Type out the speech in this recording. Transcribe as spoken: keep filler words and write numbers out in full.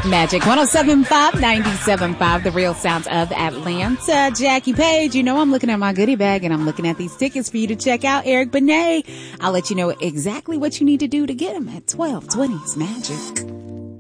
Magic one oh seven point five, ninety-seven point five, the real sounds of Atlanta. Jackie Page, you know I'm looking at my goodie bag and I'm looking at these tickets for you to check out Eric Benet. I'll let you know exactly what you need to do to get them at twelve twenty's Magic.